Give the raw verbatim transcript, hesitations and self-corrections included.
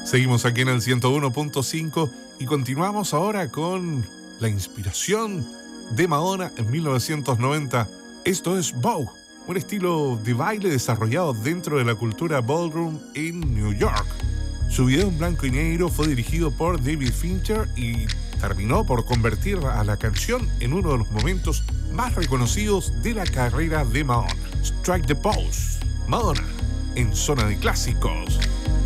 Seguimos aquí en el ciento uno punto cinco y continuamos ahora con la inspiración de Madonna en mil novecientos noventa. Esto es Vogue, un estilo de baile desarrollado dentro de la cultura ballroom en New York. Su video en blanco y negro fue dirigido por David Fincher y terminó por convertir a la canción en uno de los momentos más reconocidos de la carrera de Madonna. Strike the Pose, Madonna, en Zona de Clásicos.